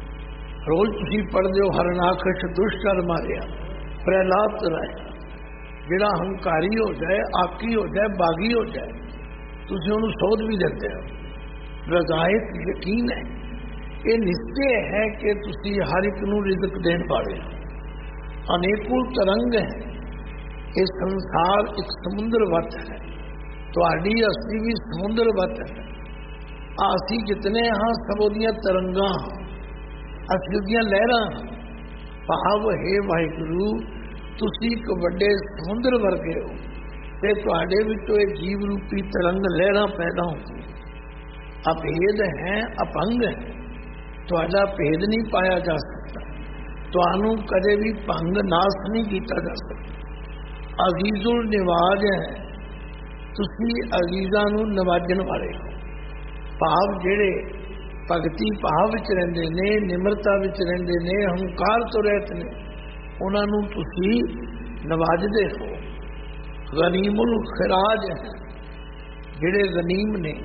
रोज तुसीं पढ़दे हो हरनाखश दुष्ट मारिया, प्रहलाद तराया। जिहड़ा हंकारी हो जाए, आकी हो जाए, बागी हो जाए, तुसीं उहनूं सोध भी दिंदे हो। रज़ायत यकीन है, ये निश्चय है कि तुसीं हर एक नूं रिज़्क देण वाले हो। अनेकों तरंग है। ये संसार एक समुद्र वत है। तुहाडी असी भी समुद्र वत है। असी जितने हाँ सब उहदियां तरंगां, असी उहदियां लहरां। भाव हे वाहिगुरू, तुसी एक वड्डे समुद्र वर्गे हो ते तुहाडे विचों ये जीव रूपी तरंग लहरां पैदा होंदी। अभेद है, अपंग है। तुहाडा भेद नहीं पाया जा सकता। तुहानू कदे भी भंग नाश नहीं किया जा सकता। अजीजुल निवाज है। तुसी अजीज़ां नू नवाजण वाले हो। भाव जिहड़े भगती भाव विच रहिंदे ने, निमरता विच रहिंदे ने, हंकार तो रहत ने, उन्हां नू तुसी नवाजदे हो। गनीमुल खिराज है। जिहड़े गनीम ने,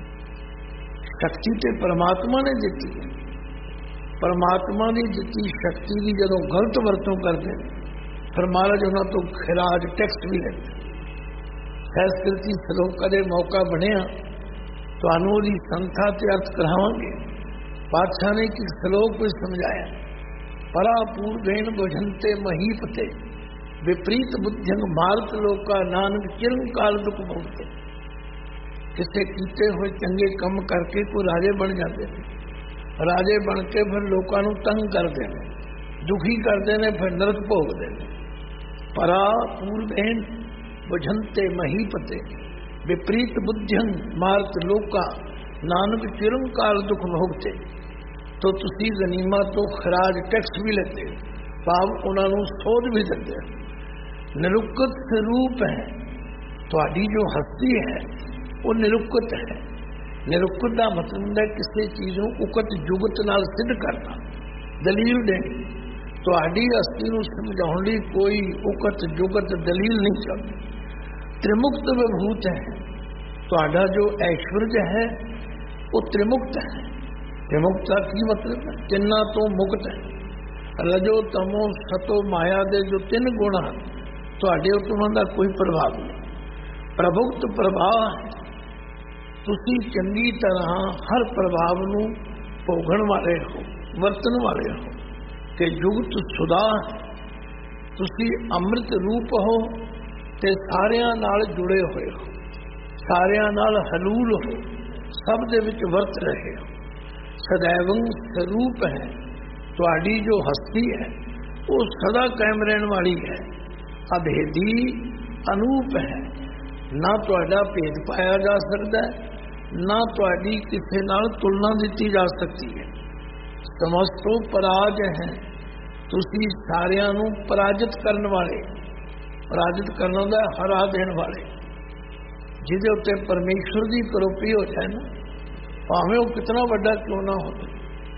शक्ति ते परमात्मा ने दिती है। परमात्मा ने दिती शक्ति की जदों गलत वरतों करते हैं, फिर महाराज उन्हां तो खिराज टैक्स भी लेते। संस्कृति श्लोक कदे मौका बनिया तुहानू उहदी संस्था ते अर्थ करावांगे। बादशाह ने एक श्लोक को समझाया, परा पूर्वेण बुझंते महीपते, विपरीत बुद्धिंग मार्ग लोका, नानक चिरंकाल दुख भोगते। किसे कीते हुए चंगे कम करके कोई राजे बन जाते हैं। राजे बन के फिर लोगों को तंग करते हैं, दुखी करते हैं, फिर नरक भोगते हैं। परा पूर्वेण बुझंते महीपते, विपरीत बुद्धिंग मार्ग लोका, नानक चिरंकाल दुख भोगते। तो तुसी गनीमा तो खराज टैक्स भी लेते, भाव उन्होंने सोध भी देते। निरुक्त स्वरूप है। तुहाडी जो हस्ती है वो निरुक्त है। निरुक्त का मतलब है किसी चीज़ को उकत जुगत नाल सिद्ध करना, दलील देनी। तुहाडी हस्ती नूं समझाउण लई कोई उकत जुगत दलील नहीं चलती। त्रिमुक्त विभूत है। तुहाडा जो ऐश्वर्य है वो त्रिमुक्त है। त्रिमुक्त का की मतलब है? तिन्ना तो मुक्त है। रजो तमो सतो माया दे जो तीन गुण तुहाडे उत्ते उन्हां दा कोई प्रभाव नहीं। ਪ੍ਰਭੁਕਤ ਪ੍ਰਭਾਵ ਹੈ। ਤੁਸੀਂ ਚੰਗੀ ਤਰ੍ਹਾਂ ਹਰ ਪ੍ਰਭਾਵ ਨੂੰ ਭੋਗਣ ਵਾਲੇ ਹੋ, ਵਰਤਣ ਵਾਲੇ ਹੋ ਕਿ ਜੁਗਤ ਸੁਦਾ ਹੈ। ਤੁਸੀਂ ਅੰਮ੍ਰਿਤ ਰੂਪ ਹੋ ਤੇ ਸਾਰਿਆਂ ਨਾਲ ਜੁੜੇ ਹੋਏ ਹੋ, ਸਾਰਿਆਂ ਨਾਲ ਹਲੂਲ ਹੋ, ਸਭ ਦੇ ਵਿੱਚ ਵਰਤ ਰਹੇ ਹੋ। ਸदैवं ਸਰੂਪ ਹੈ। ਤੁਹਾਡੀ ਜੋ ਹਸਤੀ ਹੈ ਉਹ ਸਦਾ ਕਾਇਮ ਰਹਿਣ ਵਾਲੀ ਹੈ। ਅਭੇਦੀ ਅਨੂਪ ਹੈ। ਨਾ ਤੁਹਾਡਾ ਭੇਦ ਪਾਇਆ ਜਾ ਸਕਦਾ, ਨਾ ਤੁਹਾਡੀ ਕਿਸੇ ਨਾਲ ਤੁਲਨਾ ਦਿੱਤੀ ਜਾ ਸਕਦੀ ਹੈ। ਸਮਸਤੋ ਪਰਾਜ ਹੈ। ਤੁਸੀਂ ਸਾਰਿਆਂ ਨੂੰ ਪਰਾਜਿਤ ਕਰਨ ਵਾਲੇ, ਪਰਾਜਿਤ ਕਰਨ ਦਾ ਹਰਾ ਦੇਣ ਵਾਲੇ। ਜਿਹਦੇ ਉੱਤੇ ਪਰਮੇਸ਼ਵਰ ਦੀ ਕਰੋਪੀ ਹੋ ਜਾਏ ਨਾ, ਭਾਵੇਂ ਉਹ ਕਿਤਨਾ ਵੱਡਾ ਕਿਉਂ ਨਾ ਹੋਵੇ,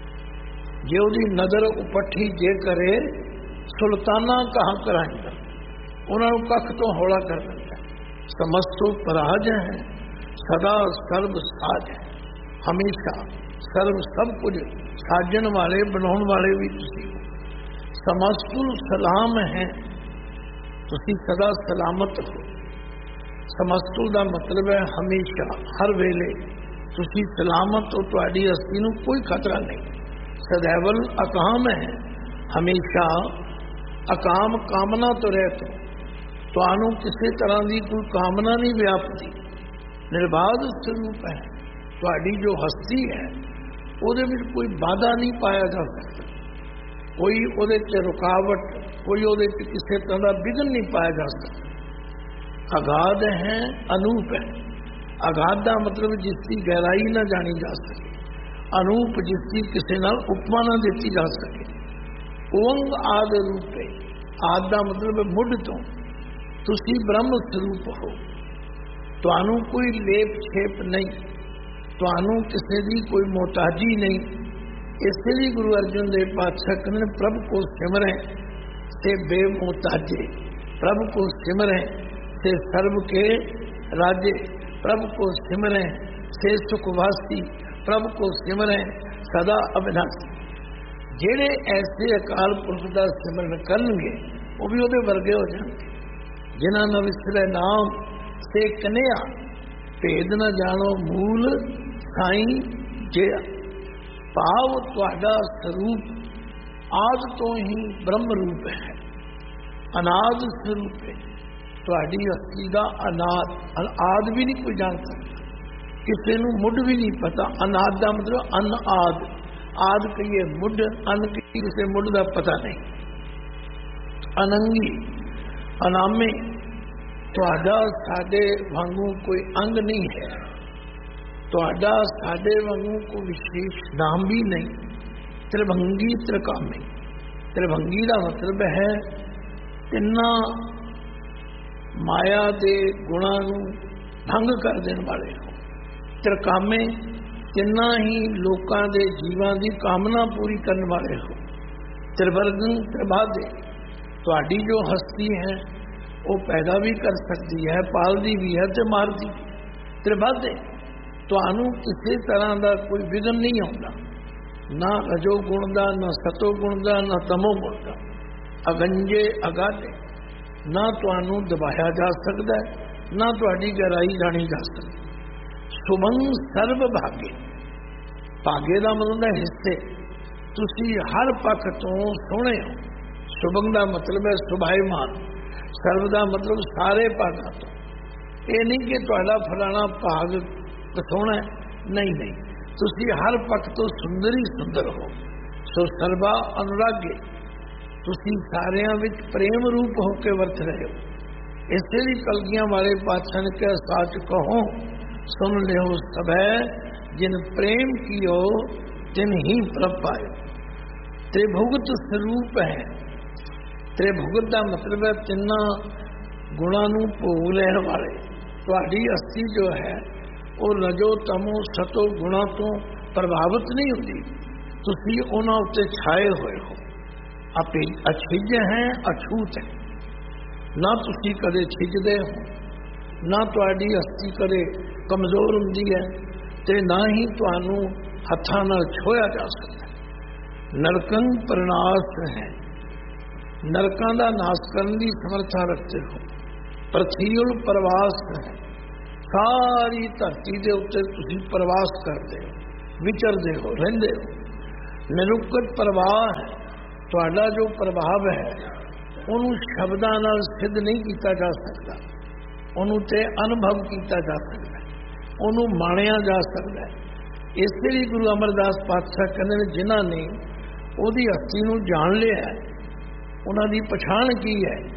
ਜੇ ਉਹਦੀ ਨਜ਼ਰ ਉਪੱਠੀ ਜੇ ਕਰੇ, ਸੁਲਤਾਨਾ ਕਹਾਂ ਕਰਾਂਗਾ, ਉਹਨਾਂ ਨੂੰ ਕੱਖ ਤੋਂ ਹੌਲਾ ਕਰ ਦਿੰਦਾ। ਸਮਸਤੋ ਪਰਾਜ ਹੈ। ਸਦਾ ਸਰਬ ਸਾਜ ਹੈ। ਹਮੇਸ਼ਾ ਸਰਬ ਸਭ ਕੁਝ ਸਾਜਣ ਵਾਲੇ, ਬਣਾਉਣ ਵਾਲੇ ਵੀ ਤੁਸੀਂ ਹੋ। ਸਮਸਤੁਲ ਸਲਾਮ ਹੈ। ਤੁਸੀਂ ਸਦਾ ਸਲਾਮਤ ਹੋ। ਸਮਸਤੁਲ ਦਾ ਮਤਲਬ ਹੈ ਹਮੇਸ਼ਾ, ਹਰ ਵੇਲੇ ਤੁਸੀਂ ਸਲਾਮਤ ਹੋ। ਤੁਹਾਡੀ ਹਸਤੀ ਨੂੰ ਕੋਈ ਖਤਰਾ ਨਹੀਂ। ਸदैवल ਅਕਾਮ ਹੈ। ਹਮੇਸ਼ਾ ਅਕਾਮ, ਕਾਮਨਾ ਤੋਂ ਰਹਿਤ ਹੋ। ਤੁਹਾਨੂੰ ਕਿਸੇ ਤਰ੍ਹਾਂ ਦੀ ਕੋਈ ਕਾਮਨਾ ਨਹੀਂ ਵਿਆਪਦੀ। ਨਿਰਬਾਧ ਸਰੂਪ ਹੈ। ਤੁਹਾਡੀ ਜੋ ਹਸਤੀ ਹੈ ਉਹਦੇ ਵਿੱਚ ਕੋਈ ਬਾਧਾ ਨਹੀਂ ਪਾਇਆ ਜਾ ਸਕਦਾ, ਕੋਈ ਉਹਦੇ 'ਚ ਰੁਕਾਵਟ, ਕੋਈ ਉਹਦੇ 'ਚ ਕਿਸੇ ਤਰ੍ਹਾਂ ਦਾ ਵਿਘਨ ਨਹੀਂ ਪਾਇਆ ਜਾ ਸਕਦਾ। ਅਗਾਧ ਹੈ, ਅਨੂਪ ਹੈ। ਅਗਾਧ ਦਾ ਮਤਲਬ ਜਿਸ ਦੀ ਗਹਿਰਾਈ ਨਾ ਜਾਣੀ ਜਾ ਸਕੇ, ਅਨੂਪ ਜਿਸ ਦੀ ਕਿਸੇ ਨਾਲ ਉਪਮਾ ਨਾ ਦਿੱਤੀ ਜਾ ਸਕੇ। ਓੰਗ ਆਦ ਰੂਪ ਹੈ। ਆਦ ਦਾ ਮਤਲਬ ਮੁੱਢ ਤੋਂ। ਤੁਸੀਂ ਬ੍ਰਹਮ ਸਰੂਪ ਹੋ। ਤੁਹਾਨੂੰ ਕੋਈ ਲੇਪ ਛੇਪ ਨਹੀਂ, ਤੁਹਾਨੂੰ ਕਿਸੇ ਦੀ ਕੋਈ ਮੁਹਤਾਜੀ ਨਹੀਂ। ਇਸੇ ਲਈ ਗੁਰੂ ਅਰਜਨ ਦੇਵ ਪਾਤਸ਼ਾਹ ਕਹਿੰਦੇ ਨੇ, ਪ੍ਰਭ ਕੋ ਸਿਮਰੈ ਤੇ ਬੇਮੁਹਤਾਜੇ, ਪ੍ਰਭ ਕੋ ਸਿਮਰੈ ਤੇ ਸਰਬ ਕੇ ਰਾਜੇ, ਪ੍ਰਭ ਕੋ ਸਿਮਰੈ ਤੇ ਸੁਖਵਾਸੀ, ਪ੍ਰਭ ਕੋ ਸਿਮਰੈ ਸਦਾ ਅਬਿਨਾਸੀ। ਜਿਹੜੇ ਐਸੇ ਅਕਾਲ ਪੁਰਖ ਦਾ ਸਿਮਰਨ ਕਰਨਗੇ ਉਹ ਵੀ ਉਹਦੇ ਵਰਗੇ ਹੋ ਜਾਣਗੇ। ਜਿਨ੍ਹਾਂ ਨੂੰ ਵਿਸਰੇ ਨਾਮ ਤੇ ਕਨਿਆ, ਭੇਦ ਨਾ ਜਾਣੋ ਮੂਲ ਸਾਈਂ ਜੇ। ਭਾਵ ਤੁਹਾਡਾ ਸਰੂਪ ਆਦ ਤੋਂ ਹੀ ਬ੍ਰਹਮ ਰੂਪ ਹੈ, ਅਨਾਦ ਸਰੂਪ ਹੈ। ਤੁਹਾਡੀ ਹਸਤੀ ਦਾ ਅਨਾਦ, ਆਦ ਵੀ ਨਹੀਂ ਕੋਈ ਜਾਣ ਸਕਦਾ, ਕਿਸੇ ਨੂੰ ਮੁੱਢ ਵੀ ਨਹੀਂ ਪਤਾ। ਅਨਾਦ ਦਾ ਮਤਲਬ ਅਨ ਆਦ, ਆਦ ਕਹੀਏ ਮੁੱਢ, ਅਨ ਕਹੀਏ ਕਿਸੇ ਮੁੱਢ ਦਾ ਪਤਾ ਨਹੀਂ। ਅਨੰਗੀ, ਅਨਾਮੇ। ਤੁਹਾਡਾ ਸਾਡੇ ਵਾਂਗੂ ਕੋਈ ਅੰਗ ਨਹੀਂ ਹੈ, ਤੁਹਾਡਾ ਸਾਡੇ ਵਾਂਗੂ ਕੋਈ ਵਿਸ਼ੇਸ਼ ਨਾਮ ਵੀ ਨਹੀਂ। ਤ੍ਰਿਭੰਗੀ ਤ੍ਰਿਕਾਮੇ। ਤ੍ਰਿਭੰਗੀ ਦਾ ਮਤਲਬ ਹੈ ਤਿੰਨਾਂ ਮਾਇਆ ਦੇ ਗੁਣਾਂ ਨੂੰ ਭੰਗ ਕਰ ਦੇਣ ਵਾਲੇ ਹੋ। ਤ੍ਰਿਕਾਮੇ, ਤਿੰਨਾਂ ਹੀ ਲੋਕਾਂ ਦੇ ਜੀਵਾਂ ਦੀ ਕਾਮਨਾ ਪੂਰੀ ਕਰਨ ਵਾਲੇ ਹੋ। ਤ੍ਰਿਵਰਗੰ ਤ੍ਰਿਬਾਧੇ। ਤੁਹਾਡੀ ਜੋ ਹਸਤੀ ਹੈ ਉਹ ਪੈਦਾ ਵੀ ਕਰ ਸਕਦੀ ਹੈ, ਪਾਲਦੀ ਵੀ ਹੈ ਤੇ ਮਾਰਦੀ ਵੀ। ਤ੍ਰਿਬਾਧੇ, ਤੁਹਾਨੂੰ ਕਿਸੇ ਤਰ੍ਹਾਂ ਦਾ ਕੋਈ ਵਿਘਨ ਨਹੀਂ ਆਉਂਦਾ, ਨਾ ਰਜੋ ਗੁਣ ਦਾ, ਨਾ ਸਤੋ ਗੁਣ ਦਾ, ਨਾ ਤਮੋ ਗੁਣ ਦਾ। ਅਗੰਜੇ ਅਗਾਧੇ, ਨਾ ਤੁਹਾਨੂੰ ਦਬਾਇਆ ਜਾ ਸਕਦਾ, ਨਾ ਤੁਹਾਡੀ ਗਹਿਰਾਈ ਜਾਣੀ ਜਾ ਸਕਦੀ। ਸੁਭੰ ਸਰਬ ਭਾਗੇ। ਭਾਗੇ ਦਾ ਮਤਲਬ ਹੈ ਹਿੱਸੇ। ਤੁਸੀਂ ਹਰ ਪੱਖ ਤੋਂ ਸੋਹਣੇ ਹੋ। ਸੁਭੰ ਦਾ ਮਤਲਬ ਹੈ ਸੁਭਾਈਮਾਨ। ਸਰਬ ਦਾ ਮਤਲਬ ਸਾਰੇ ਭਾਗਾਂ ਤੋਂ। ਇਹ ਨਹੀਂ ਕਿ ਤੁਹਾਡਾ ਫਲਾਣਾ ਭਾਗ ਸੋਹਣਾ ਹੈ, ਨਹੀਂ ਨਹੀਂ, ਤੁਸੀਂ ਹਰ ਪੱਖ ਤੋਂ ਸੁੰਦਰ ਹੀ ਸੁੰਦਰ ਹੋ। ਸੋ ਸਰਬਾ ਅਨੁਰਾਗੇ, ਤੁਸੀਂ ਸਾਰਿਆਂ ਵਿੱਚ ਪ੍ਰੇਮ ਰੂਪ ਹੋ ਕੇ ਵਰਤ ਰਹੇ ਹੋ। ਇਸੇ ਲਈ ਕਲਗੀਆਂ ਵਾਲੇ ਪਾਤਸ਼ਾਹ ਨੇ ਕਿਹਾ, ਸੱਚ ਕਹੋ ਸੁਣ ਲਿਓ ਸਭੈ, ਜਿਨ ਪ੍ਰੇਮ ਕੀਓ ਤਿਨ ਹੀ ਪ੍ਰਭ ਪਾਇਓ। ਤ੍ਰਿਭੁਗਤ ਸਰੂਪ ਹੈ। ਤ੍ਰਿਭੁਗਤ ਦਾ ਮਤਲਬ ਹੈ ਤਿੰਨਾਂ ਗੁਣਾਂ ਨੂੰ ਭੋਗ ਲੈਣ ਵਾਲੇ। ਤੁਹਾਡੀ ਹਸਤੀ ਜੋ ਹੈ ਉਹ ਰਜੋ ਤਮੋ ਸਤੋ ਗੁਣਾਂ ਤੋਂ ਪ੍ਰਭਾਵਿਤ ਨਹੀਂ ਹੁੰਦੀ, ਤੁਸੀਂ ਉਹਨਾਂ ਉੱਤੇ ਛਾਏ ਹੋਏ ਹੋ। ਆਪੇ ਅਛਿਜ ਹੈ, ਅਛੂਤ ਹੈ। ਨਾ ਤੁਸੀਂ ਕਦੇ ਛਿਜਦੇ ਹੋ, ਨਾ ਤੁਹਾਡੀ ਹਸਤੀ ਕਦੇ ਕਮਜ਼ੋਰ ਹੁੰਦੀ ਹੈ, ਤੇ ਨਾ ਹੀ ਤੁਹਾਨੂੰ ਹੱਥਾਂ ਨਾਲ ਛੋਇਆ ਜਾ ਸਕਦਾ। ਨਰਕੰ ਪ੍ਰਨਾਸ਼ ਹੈ। ਨਰਕਾਂ ਦਾ ਨਾਸ਼ ਕਰਨ ਦੀ ਸਮਰੱਥਾ ਰੱਖਦੇ ਹੋ। ਪ੍ਰਥੀਉਲ ਪ੍ਰਵਾਸ ਹੈ। सारी धरती के उत्ते तुसीं प्रवास करते हो, विचरते हो, रहिंदे हो। निरुकत प्रवाह है तुहाडा जो प्रभाव है उन्होंने शब्दां नाल सिद्ध नहीं किया जा सकता, उन्होंने ते अनुभव किया जा सकता, उन्होंने माणिया जा सकता है। इसलिए गुरु अमरदास पातशाह कहते हैं जिन्हां ने उहदी हस्ती नूं जान लिया, उन्हां दी पछाण की है,